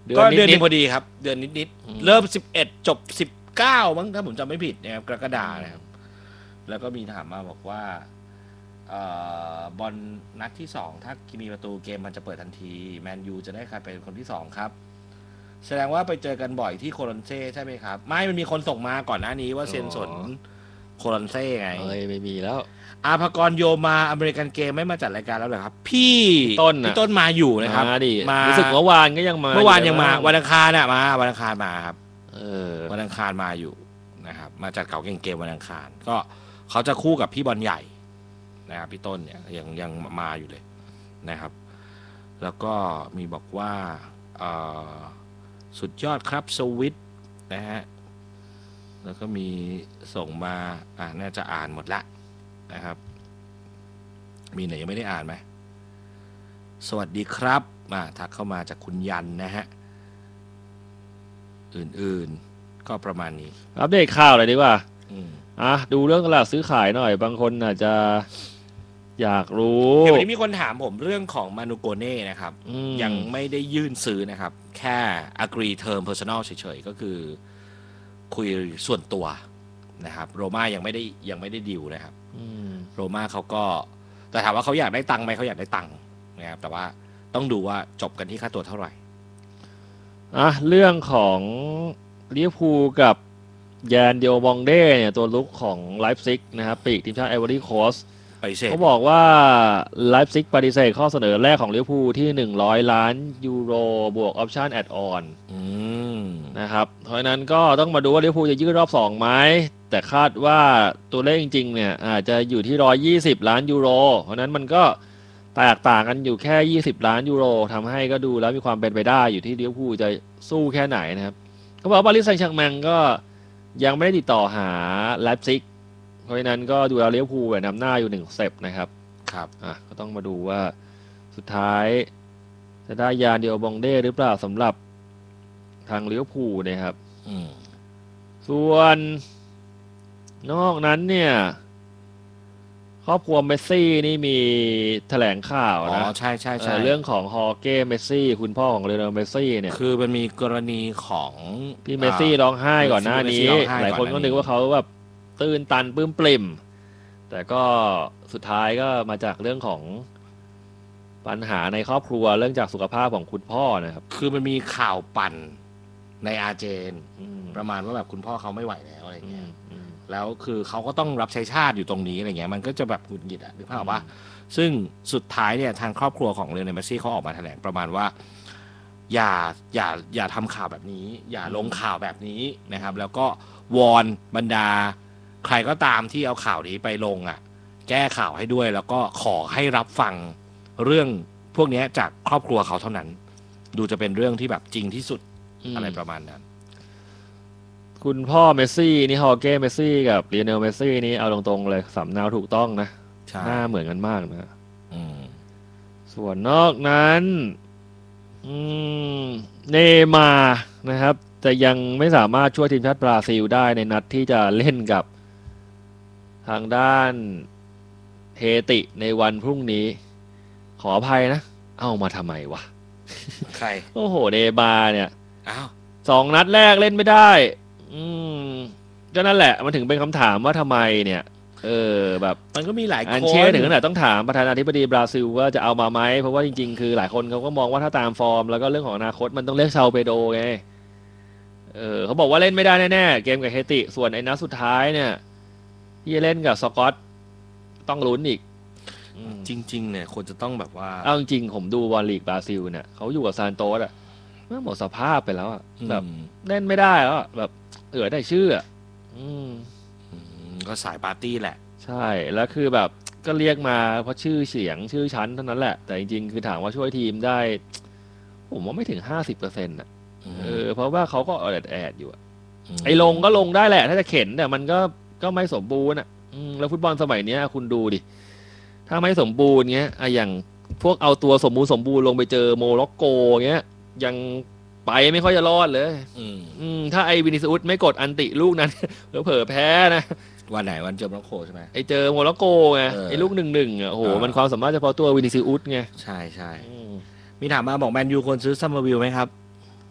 ก็เดือนนี้พอดีครับเดือนนิดๆเริ่ม11จบ19มั้งถ้าผมจำไม่ผิดนะครับกรกฎาคมนะครับแล้วก็มีถามมาบอกว่าบอลนัดที่2ถ้ามีประตูเกมมันจะเปิดทันทีแมนยูจะได้ใครเป็นคนที่2ครับแสดงว่าไปเจอกันบ่อยที่โคลอนเซ่ใช่ไหมครับไม่มันมีคนส่งมาก่อนหน้านี้ว่าเซียนสนโคลอนเซ่ไงไม่มีแล้วอาภากรโยมาอเมริกันเกมไม่มาจัดรายการแล้วเหรอครับพี่ต้นมาอยู่นะครับมารู้สึกเมื่อวานก็ยังมาเมื่อวานยังมาวันอังคารมาวันอังคารมาครับวันอังคารมาอยู่นะครับมาจัดเก่าเกมวันอังคารก็เขาจะคู่กับพี่บอลใหญ่นะครับพี่ต้นเนี่ยยังมาอยู่เลยนะครับแล้วก็มีบอกว่าสุดยอดครับสวิตนะฮะแล้วก็มีส่งมาน่าจะอ่านหมดละนะครับมีไหนยังไม่ได้อ่านไหมสวัสดีครับทักเข้ามาจากคุณยันนะฮะอื่นๆก็ประมาณนี้อัปเดตข่าวเลยดีกว่าดูเรื่องตลาดซื้อขายหน่อยบางคนอาจจะอยากรู้วันนี้มีคนถามผมเรื่องของมานูโกเน่นะครับยังไม่ได้ยื่นซื้อนะครับแค่ agree term personal เฉยๆก็คือคุยส่วนตัวนะครับโรม่ายังไม่ได้ดีลนะครับโรม่าเขาก็แต่ถามว่าเขาอยากได้ตังค์ไหมเขาอยากได้ตังค์นะครับแต่ว่าต้องดูว่าจบกันที่ค่าตัวเท่าไหร่เรื่องของลิเวอร์พูลกับแยนเดียวบองเด้เนี่ยตัวลุกของไลฟ์ซิกนะครับปีกทีมชาติไอวอรี่โคสต์เขาบอกว่าไลฟ์ซิกปฏิเสธข้อเสนอแรกของลิเวอร์พูลที่100 ล้านยูโรบวกออปชั่นแอดออนนะครับเพราะนั้นก็ต้องมาดูว่าลิเวอร์พูลจะยืดรอบ2ไหมแต่คาดว่าตัวเลขจริงๆเนี่ยอาจจะอยู่ที่120 ล้านยูโรเพราะนั้นมันก็แตกต่างกันอยู่แค่20 ล้านยูโรทำให้ก็ดูแล้วมีความเป็นไปได้อยู่ที่ลิเวอร์พูลจะสู้แค่ไหนนะครับเขาบอกว่าปารีสแซงต์แชร์กแมงก็ยังไม่ได้ติดต่อหาไลฟ์ซิกเพราะฉะนั้นก็ดูแล้วลิเวอร์พูลนำหน้าอยู่1 สเต็ปนะครับครับก็ต้องมาดูว่าสุดท้ายจะได้ยานเดียวบองเด้หรือเปล่าสำหรับทางลิเวอร์พูลนะครับส่วนนอกนั้นเนี่ยครอบครัวเมสซี่นี่มีแถลงข่าวนะใช่เรื่องของฮอร์เก้เมสซี่คุณพ่อของเลโอเนลเมสซี่เนี่ยคือมันมีกรณีของพี่เมสซี่ร้องไห้ก่อนหน้านี้หลายคนก็นึกว่าเขาแบบตื่นตันปลื้มปริ่มแต่ก็สุดท้ายก็มาจากเรื่องของปัญหาในครอบครัวเรื่องจากสุขภาพของคุณพ่อนะครับคือมันมีข่าวปั่นในอาร์เจนประมาณว่าแบบคุณพ่อเขาไม่ไหวแล้วอะไรเงี้ยแล้วคือเขาก็ต้องรับใช้ชาติอยู่ตรงนี้อะไรเงี้ยมันก็จะแบบหงุดหงิดนึกภาพออกปะซึ่งสุดท้ายเนี่ยทางครอบครัวของเลโอเนล เมสซี่เขาออกมาแถลงประมาณว่าอย่าทำข่าวแบบนี้อย่าลงข่าวแบบนี้นะครับแล้วก็วอนบรรดาใครก็ตามที่เอาข่าวนี้ไปลงแก้ข่าวให้ด้วยแล้วก็ขอให้รับฟังเรื่องพวกนี้จากครอบครัวเขาเท่านั้นดูจะเป็นเรื่องที่แบบจริงที่สุดอะไรประมาณนั้นคุณพ่อเมสซี่นี่ฮอร์เก้เมสซี่กับลีโอเนลเมสซี่นี่เอาตรงๆเลยสำเนาถูกต้องนะหน้าเหมือนกันมากนะส่วนนอกนั้นเนย์มาร์นะครับแต่ยังไม่สามารถช่วยทีมชาติบราซิลได้ในนัดที่จะเล่นกับทางด้านเฮติในวันพรุ่งนี้ขออภัยนะเอามาทำไมวะใครโอ้โหเนย์มาร์เนี่ย2 นัดแรกเล่นไม่ได้ก็นั่นแหละมันถึงเป็นคำถามว่าทำไมเนี่ยแบบมันก็มีหลายคนอันเช่ถึงขนาดต้องถามประธานาธิบดีบราซิลว่าจะเอามาไหมเพราะว่าจริงๆคือหลายคนเขาก็มองว่าถ้าตามฟอร์มแล้วก็เรื่องของอนาคตมันต้องเรียกชาเปโดไงเขาบอกว่าเล่นไม่ได้แน่ๆเกมกับเฮติส่วนไอ้นัดสุดท้ายเนี่ยที่เล่นกับสกอตต้องลุ้นอีกจริงๆเนี่ยควรจะต้องแบบว่าเอาจริงๆผมดูบอลลีกบราซิลเนี่ยเขาอยู่กับซานโตสหมดสภาพไปแล้วแบบเล่นไม่ได้แล้วแบบได้ชื่อก็สายปาร์ตี้แหละใช่แล้วคือแบบก็เรียกมาเพราะชื่อเสียงชื่อชั้นเท่านั้นแหละแต่จริงๆคือถามว่าช่วยทีมได้ผมว่าไม่ถึง50%เพราะว่าเขาก็แอดอยู่ไอ้ลงก็ลงได้แหละถ้าจะเข็นแต่มันก็ไม่สมบูรณ์แล้วฟุตบอลสมัยนี้คุณดูดิถ้าไม่สมบูรณ์เงี้ยอย่างพวกเอาตัวสมบูรณ์ลงไปเจอโมร็อกโกเงี้ยยังไปไม่ค่อยจะรอดเลยถ้าไอ้วินิซิอุสไม่กดอันติลูกนั้นเผลอแพ้นะวันไหนวันเจอโมร็อกโกใช่ไหมไอ้เจอโมร็อกโกไงไอ้ลูก1-1โอ้โหมันความสามารถเฉพาะตัววินิซิอุสไงใช่มีถามมาบอกแมนยูควรซื้อซัมเมอร์วิลไหมครับ